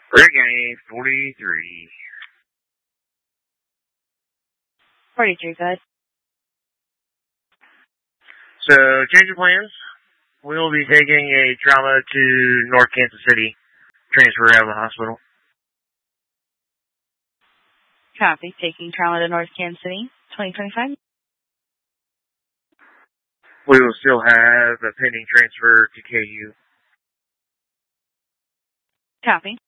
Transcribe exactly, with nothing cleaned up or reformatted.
Reggae forty-three. forty-three, go ahead. So, change of plans. We will be taking a trauma to North Kansas City. Transfer out of the hospital. Copy. Taking trauma to North Kansas City, twenty twenty-five. We will still have a pending transfer to K U. Copy.